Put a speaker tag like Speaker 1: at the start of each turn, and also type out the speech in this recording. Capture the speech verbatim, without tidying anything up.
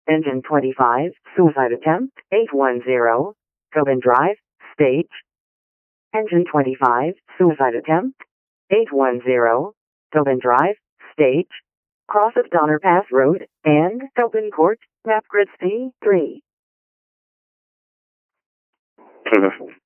Speaker 1: Engine twenty-five, suicide attempt, eight one zero, Tobin Drive, stage. Engine twenty-five, suicide attempt, eight one zero, Tobin Drive, stage. Cross of Donner Pass Road, and Tobin Court, map grid C three.